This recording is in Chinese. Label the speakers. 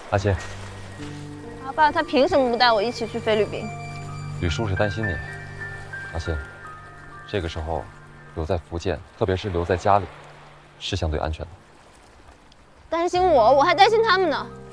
Speaker 1: 阿欣，
Speaker 2: 阿爸他凭什么不带我一起去菲律宾？
Speaker 1: 吕叔是担心你。阿欣，这个时候留在福建，特别是留在家里，是相对安全的。
Speaker 2: 担心我，我还担心他们呢。